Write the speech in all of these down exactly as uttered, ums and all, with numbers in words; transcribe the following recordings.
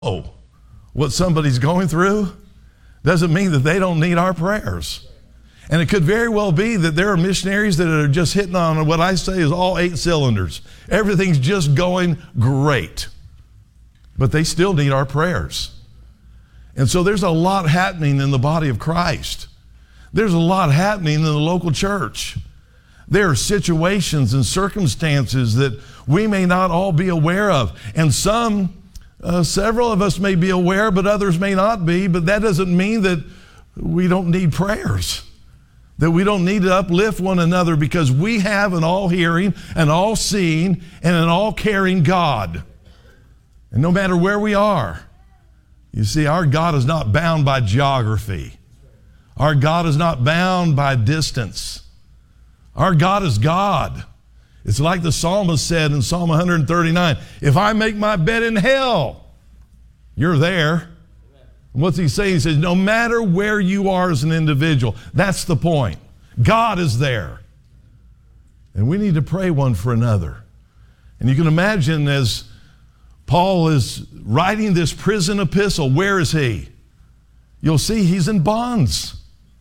know what somebody's going through doesn't mean that they don't need our prayers. And it could very well be that there are missionaries that are just hitting on what I say is all eight cylinders. Everything's just going great. But they still need our prayers. And so there's a lot happening in the body of Christ. There's a lot happening in the local church. There are situations and circumstances that we may not all be aware of. And some, uh, several of us may be aware, but others may not be. But that doesn't mean that we don't need prayers, that we don't need to uplift one another, because we have an all-hearing, an all-seeing, and an all-caring God. And no matter where we are, you see, our God is not bound by geography. Our God is not bound by distance. Our God is God. It's like the psalmist said in Psalm one thirty-nine, if I make my bed in hell, you're there. And what's he saying? He says, no matter where you are as an individual, that's the point. God is there. And we need to pray one for another. And you can imagine as Paul is writing this prison epistle, where is he? You'll see he's in bonds.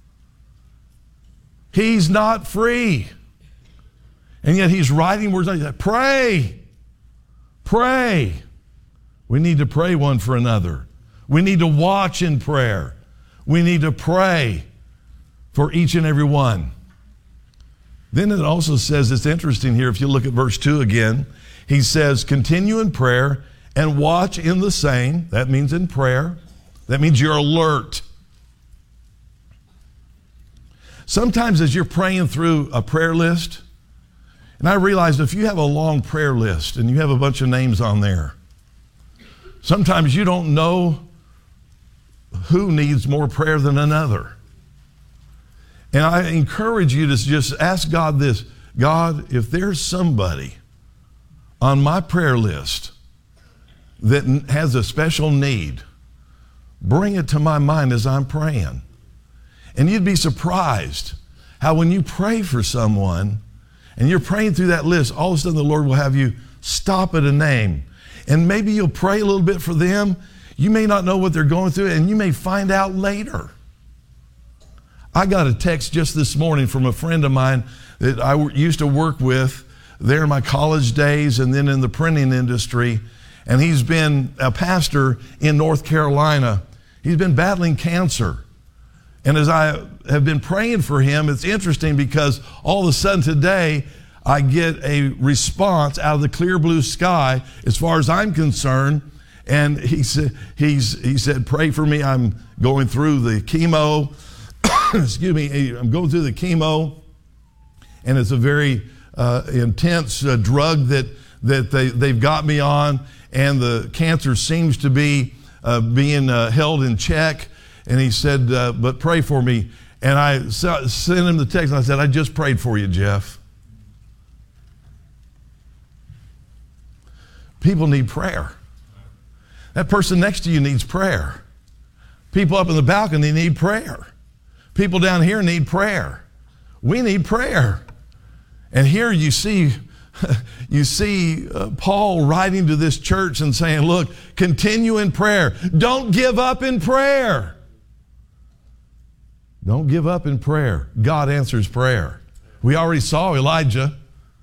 He's not free. And yet he's writing words like that. Pray. Pray. We need to pray one for another. We need to watch in prayer. We need to pray for each and every one. Then it also says, it's interesting here, if you look at verse two again, he says, continue in prayer and watch in the same. That means in prayer. That means you're alert. Sometimes as you're praying through a prayer list, and I realized if you have a long prayer list and you have a bunch of names on there, sometimes you don't know who needs more prayer than another. And I encourage you to just ask God this, God, if there's somebody on my prayer list that has a special need, bring it to my mind as I'm praying. And you'd be surprised how when you pray for someone and you're praying through that list, all of a sudden the Lord will have you stop at a name. And maybe you'll pray a little bit for them. You may not know what they're going through, and you may find out later. I got a text just this morning from a friend of mine that I used to work with there in my college days and then in the printing industry. And he's been a pastor in North Carolina. He's been battling cancer. And as I have been praying for him, it's interesting because all of a sudden today, I get a response out of the clear blue sky as far as I'm concerned. And he said, he's, he said, pray for me. I'm going through the chemo. Excuse me. I'm going through the chemo. And it's a very uh, intense uh, drug that, that they, they've got me on. And the cancer seems to be uh, being uh, held in check. And he said, uh, but pray for me. And I sent him the text and I said, I just prayed for you, Jeff. People need prayer. That person next to you needs prayer. People up in the balcony need prayer. People down here need prayer. We need prayer. And here you see, you see uh, Paul writing to this church and saying, look, continue in prayer. Don't give up in prayer. Don't give up in prayer. God answers prayer. We already saw Elijah.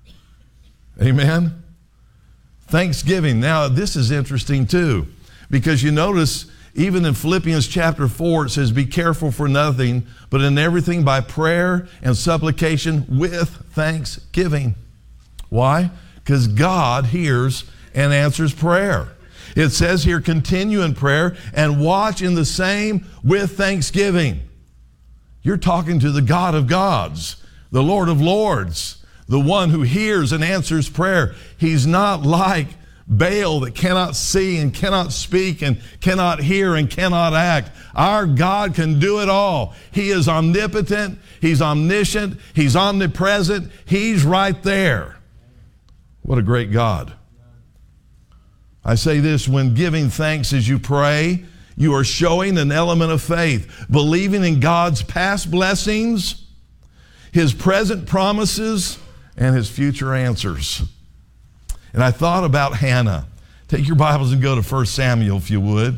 Amen. Thanksgiving. Now, this is interesting too, because you notice even in Philippians chapter four, it says, be careful for nothing, but in everything by prayer and supplication with thanksgiving. Why? Because God hears and answers prayer. It says here, continue in prayer and watch in the same with thanksgiving. You're talking to the God of gods, the Lord of lords, the one who hears and answers prayer. He's not like Baal that cannot see and cannot speak and cannot hear and cannot act. Our God can do it all. He is omnipotent. He's omniscient. He's omnipresent. He's right there. What a great God. I say this, when giving thanks as you pray, you are showing an element of faith, believing in God's past blessings, His present promises, and His future answers. And I thought about Hannah. Take your Bibles and go to First Samuel, if you would.